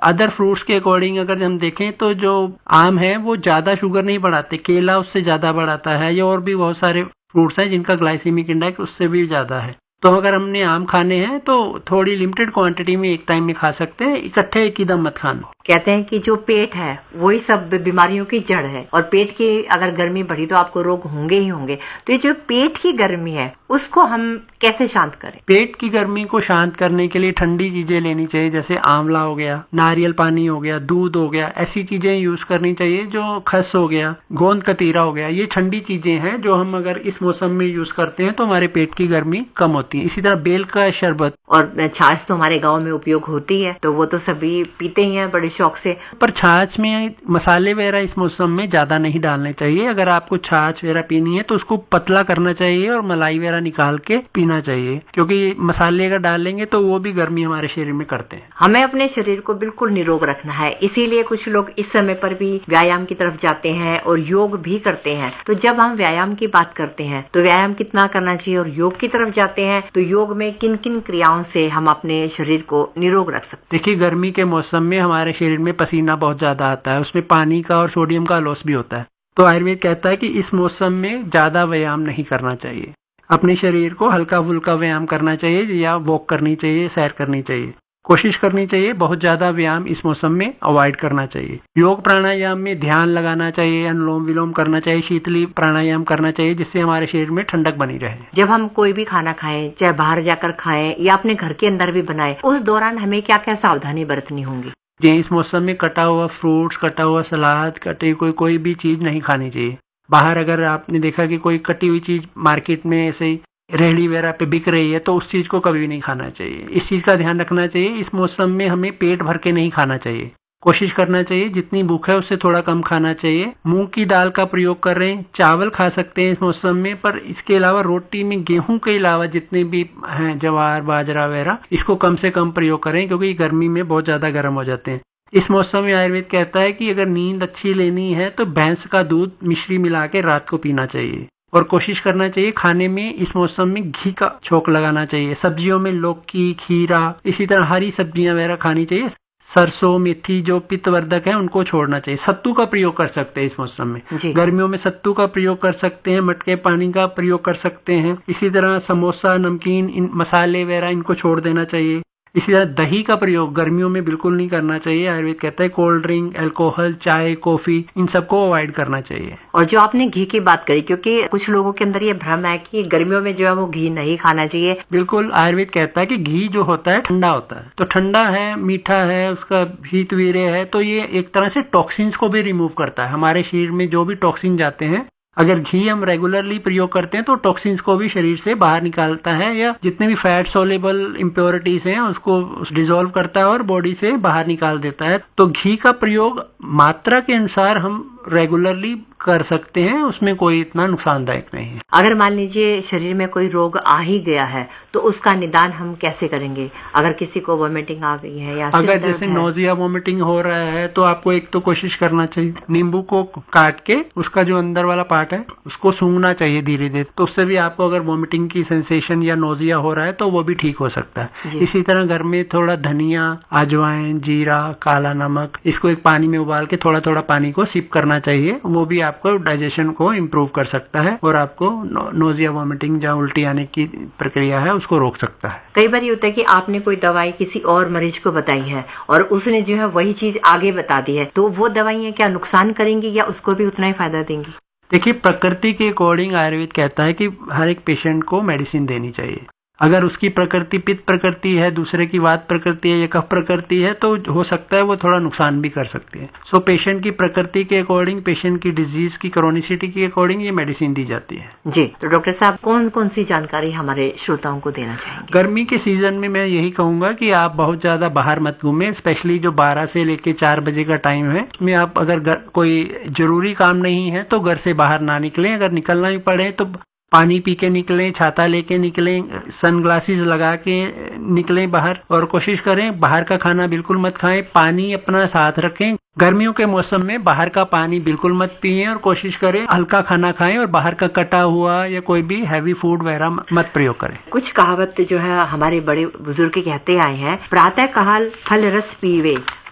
Other fruits के according अगर हम देखें तो जो आम है वो ज्यादा शुगर नहीं बढ़ाते, केला उससे ज्यादा बढ़ाता है, या और भी बहुत सारे फ्रूट्स हैं जिनका ग्लाइसेमिक इंडेक्स उससे भी ज्यादा है। तो अगर हमने आम खाने हैं तो थोड़ी लिमिटेड क्वांटिटी में एक टाइम में खा सकते हैं, इकट्ठे एक ही दम मत खाना। कहते हैं कि जो पेट है वही सब बीमारियों की जड़ है, और पेट की अगर गर्मी बढ़ी तो आपको रोग होंगे ही होंगे। तो ये जो पेट की गर्मी है उसको हम कैसे शांत करें? पेट की गर्मी को शांत करने के लिए ठंडी चीजें लेनी चाहिए, जैसे आंवला हो गया, नारियल पानी हो गया, दूध हो गया, ऐसी चीजें यूज करनी चाहिए। जो खस हो गया, गोंद कतीरा हो गया, ये ठंडी चीजें हैं जो हम अगर इस मौसम में यूज करते हैं तो हमारे पेट की गर्मी कम होती है। इसी तरह बेल का शरबत और छाछ तो हमारे गाँव में उपयोग होती है, तो वो तो सभी पीते ही हैं बड़े शौक से। पर छाछ में मसाले वगैरह इस मौसम में ज्यादा नहीं डालने चाहिए। अगर आपको छाछ वगैरह पीनी है तो उसको पतला करना चाहिए और मलाई वगैरह निकाल के पीना चाहिए, क्योंकि मसाले अगर डालेंगे तो वो भी गर्मी हमारे शरीर में करते हैं। हमें अपने शरीर को बिल्कुल निरोग रखना है, इसीलिए कुछ लोग इस समय पर भी व्यायाम की तरफ जाते हैं और योग भी करते हैं। तो जब हम व्यायाम की बात करते हैं तो व्यायाम कितना करना चाहिए, और योग की तरफ जाते हैं तो योग में किन किन क्रियाओं से हम अपने शरीर को निरोग रख सकते हैं? देखिए, गर्मी के मौसम में हमारे शरीर में पसीना बहुत ज्यादा आता है, उसमें पानी का और सोडियम का लॉस भी होता है। तो आयुर्वेद कहता है कि इस मौसम में ज्यादा व्यायाम नहीं करना चाहिए, अपने शरीर को हल्का फुल्का व्यायाम करना चाहिए, या वॉक करनी चाहिए, सैर करनी चाहिए। कोशिश करनी चाहिए बहुत ज्यादा व्यायाम इस मौसम में अवॉइड करना चाहिए। योग प्राणायाम में ध्यान लगाना चाहिए, अनुलोम विलोम करना चाहिए, शीतली प्राणायाम करना चाहिए, जिससे हमारे शरीर में ठंडक बनी रहे। जब हम कोई भी खाना खाएं, चाहे बाहर जाकर खाएं या अपने घर के अंदर भी बनाएं, उस दौरान हमें क्या क्या सावधानी बरतनी होंगी? जी, इस मौसम में कटा हुआ फ्रूट्स, कटा हुआ सलाद, कटी कोई भी चीज नहीं खानी चाहिए। बाहर अगर आपने देखा कि कोई कटी हुई चीज मार्केट में ऐसे ही रेहड़ी वगैरह पे बिक रही है तो उस चीज को कभी नहीं खाना चाहिए। इस चीज का ध्यान रखना चाहिए। इस मौसम में हमें पेट भर के नहीं खाना चाहिए, कोशिश करना चाहिए जितनी भूख है उससे थोड़ा कम खाना चाहिए। मूंग की दाल का प्रयोग कर रहे हैं, चावल खा सकते हैं इस मौसम में, पर इसके अलावा रोटी में गेहूं के अलावा जितने भी हैं ज्वार बाजरा वगैरह, इसको कम से कम प्रयोग करें, क्योंकि गर्मी में बहुत ज्यादा गर्म हो जाते हैं। इस मौसम में आयुर्वेद कहता है कि अगर नींद अच्छी लेनी है तो भैंस का दूध मिश्री मिला के रात को पीना चाहिए, और कोशिश करना चाहिए खाने में इस मौसम में घी का छोंक लगाना चाहिए। सब्जियों में लौकी, खीरा, इसी तरह हरी सब्जियां वगैरह खानी चाहिए। सरसों, मेथी जो पित्तवर्धक है उनको छोड़ना चाहिए। सत्तू का प्रयोग कर सकते हैं इस मौसम में, गर्मियों में सत्तू का प्रयोग कर सकते हैं, मटके पानी का प्रयोग कर सकते हैं। इसी तरह समोसा, नमकीन, इन मसाले वगैरह इनको छोड़ देना चाहिए। इसी तरह दही का प्रयोग गर्मियों में बिल्कुल नहीं करना चाहिए। आयुर्वेद कहता है कोल्ड ड्रिंक, अल्कोहल, चाय, कॉफी, इन सबको अवॉइड करना चाहिए। और जो आपने घी की बात करी, क्योंकि कुछ लोगों के अंदर ये भ्रम है कि गर्मियों में जो है वो घी नहीं खाना चाहिए। बिल्कुल, आयुर्वेद कहता है कि घी जो होता है ठंडा होता है, तो ठंडा है, मीठा है, उसका शीत वीर्य है, तो ये एक तरह से टॉक्सिन्स को भी रिमूव करता है। हमारे शरीर में जो भी टॉक्सिन जाते हैं, अगर घी हम रेगुलरली प्रयोग करते हैं तो टॉक्सिन्स को भी शरीर से बाहर निकालता है, या जितने भी फैट सोलेबल इम्प्योरिटीज हैं उसको डिसॉल्व करता है और बॉडी से बाहर निकाल देता है। तो घी का प्रयोग मात्रा के अनुसार हम रेगुलरली कर सकते हैं, उसमें कोई इतना नुकसानदायक नहीं है। अगर मान लीजिए शरीर में कोई रोग आ ही गया है तो उसका निदान हम कैसे करेंगे? अगर किसी को वॉमिटिंग आ गई है या अगर जैसे नोजिया वॉमिटिंग हो रहा है तो आपको एक तो कोशिश करना चाहिए नींबू को काट के उसका जो अंदर वाला पार्ट है उसको सूंघना चाहिए धीरे धीरे, तो उससे भी आपको अगर वॉमिटिंग की सेंसेशन या नोजिया हो रहा है तो वो भी ठीक हो सकता है। इसी तरह घर में थोड़ा धनिया, अजवाइन, जीरा, काला नमक, इसको एक पानी में उबाल के थोड़ा थोड़ा पानी को सिप करना चाहिए, वो भी आपको डाइजेशन को इम्प्रूव कर सकता है और आपको नोजिया, वॉमिटिंग जहाँ उल्टी आने की प्रक्रिया है उसको रोक सकता है। कई बार ये होता है कि आपने कोई दवाई किसी और मरीज को बताई है और उसने जो है वही चीज आगे बता दी है, तो वो दवाइयाँ क्या नुकसान करेंगी या उसको भी उतना ही फायदा देंगी? देखिए, प्रकृति के अकॉर्डिंग आयुर्वेद कहता है कि हर एक पेशेंट को मेडिसिन देनी चाहिए। अगर उसकी प्रकृति पित्त प्रकृति है, दूसरे की वात प्रकृति है या कफ प्रकृति है, तो हो सकता है वो थोड़ा नुकसान भी कर सकती है। सो पेशेंट की प्रकृति के अकॉर्डिंग, पेशेंट की डिजीज की क्रोनिसिटी के अकॉर्डिंग ये मेडिसिन दी जाती है। जी, तो डॉक्टर साहब कौन कौन सी जानकारी हमारे श्रोताओं को देना चाहेंगे? गर्मी के सीजन में मैं यही कहूंगा कि आप बहुत ज्यादा बाहर मत घूमें, स्पेशली जो 12 से लेके 4 बजे का टाइम है, उसमें आप अगर कोई जरूरी काम नहीं है तो घर से बाहर ना निकलें। अगर निकलना भी पड़े तो पानी पी के निकलें, छाता लेके निकलें, सनग्लासेस लगा के निकलें बाहर, और कोशिश करें बाहर का खाना बिल्कुल मत खाएं, पानी अपना साथ रखें। गर्मियों के मौसम में बाहर का पानी बिल्कुल मत पिएं और कोशिश करें हल्का खाना खाएं और बाहर का कटा हुआ या कोई भी हैवी फूड वगैरह मत प्रयोग करें। कुछ कहावत जो है हमारे बड़े बुजुर्ग कहते आए हैं, प्रातः काल फल रस पीवे,